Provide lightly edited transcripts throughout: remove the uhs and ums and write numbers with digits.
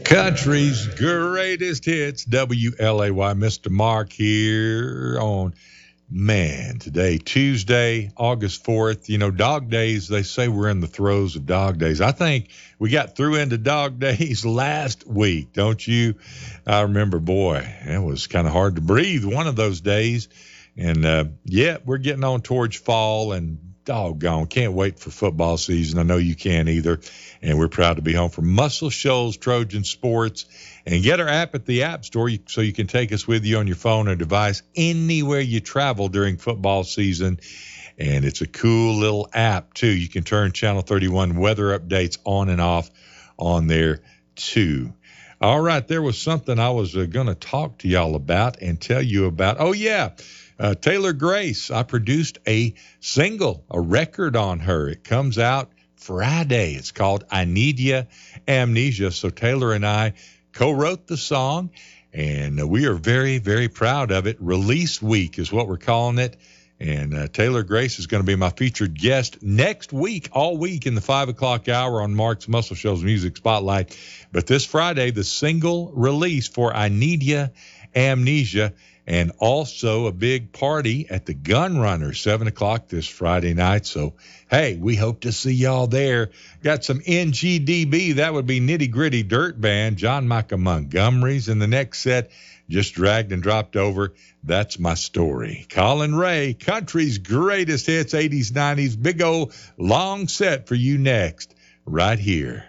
Country's greatest hits, WLAY. Mr. Mark here on, today, Tuesday, August 4th. You know, dog days, they say we're in the throes of dog days. I think we got through into dog days last week, don't you? I remember, boy, it was kind of hard to breathe one of those days. And, we're getting on towards fall, and doggone, can't wait for football season. I know you can't either. And we're proud to be home for Muscle Shoals Trojan Sports. And get our app at the App Store so you can take us with you on your phone or device anywhere you travel during football season. And it's a cool little app, too. You can turn Channel 31 weather updates on and off on there, too. All right, there was something I was going to talk to y'all about and tell you about. Oh, yeah. Taylor Grace, I produced a single, a record on her. It comes out Friday. It's called I Need Ya, Amnesia. So Taylor and I co-wrote the song, and we are very, very proud of it. Release week is what we're calling it. And Taylor Grace is going to be my featured guest next week, all week in the 5 o'clock hour on Mark's Muscle Shoals Music Spotlight. But this Friday, the single release for I Need Ya, Amnesia. And also a big party at the Gun Runner, 7 o'clock this Friday night. So, hey, we hope to see y'all there. Got some NGDB. That would be Nitty Gritty Dirt Band. John Micah Montgomery's in the next set. Just dragged and dropped over. That's my story. Colin Ray, country's greatest hits, 80s, 90s. Big old long set for you next, right here.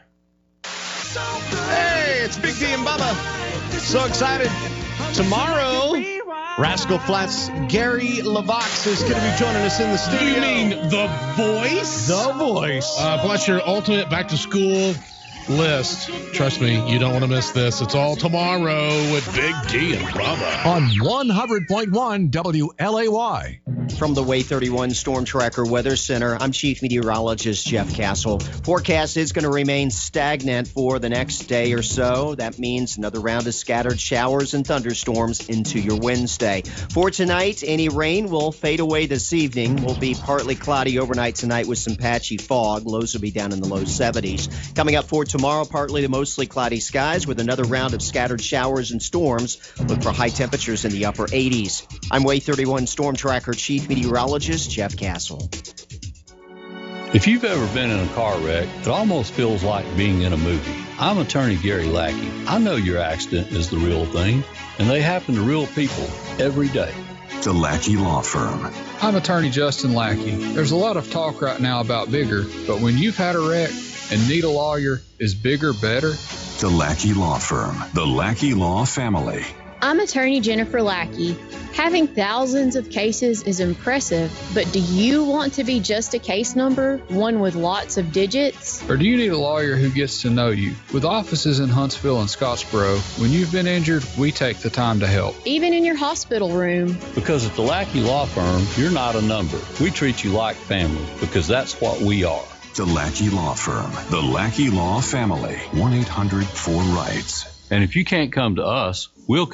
Hey, it's Big D and Bubba. So excited. Tomorrow, Rascal Flatts Gary LaVox is going to be joining us in the studio. You mean The Voice? The Voice. Plus your ultimate back-to-school list. Trust me, you don't want to miss this. It's all tomorrow with Big D and Bubba. On 100.1 WLAY. From the Way 31 Storm Tracker Weather Center, I'm Chief Meteorologist Jeff Castle. Forecast is going to remain stagnant for the next day or so. That means another round of scattered showers and thunderstorms into your Wednesday. For tonight, any rain will fade away this evening. Will be partly cloudy overnight tonight with some patchy fog. Lows will be down in the low 70s. Coming up for tomorrow, partly to mostly cloudy skies with another round of scattered showers and storms. Look for high temperatures in the upper 80s. I'm Way 31 Storm Tracker Chief Meteorologist Jeff Castle. If you've ever been in a car wreck, it almost feels like being in a movie. I'm attorney Gary Lackey. I know your accident is the real thing, and they happen to real people every day. The Lackey Law Firm. I'm attorney Justin Lackey. There's a lot of talk right now about bigger, but when you've had a wreck and need a lawyer, is bigger better? The Lackey Law Firm. The Lackey Law Family. I'm attorney Jennifer Lackey. Having thousands of cases is impressive, but do you want to be just a case number, one with lots of digits? Or do you need a lawyer who gets to know you? With offices in Huntsville and Scottsboro, when you've been injured, we take the time to help. Even in your hospital room. Because at the Lackey Law Firm, you're not a number. We treat you like family because that's what we are. The Lackey Law Firm. The Lackey Law Family. 1-800-4-RIGHTS. And if you can't come to us, we'll